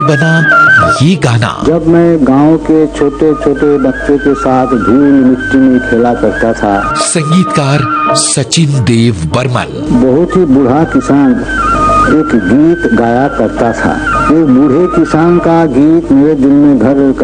बना ये गाना। जब मैं गांव के छोटे छोटे बच्चों के साथ धूल मिट्टी में खेला करता था। संगीतकार सचिन देव बर्मन। बहुत ही बूढ़ा किसान एक गीत गाया करता था। ये बूढ़े किसान का गीत मेरे दिल में घर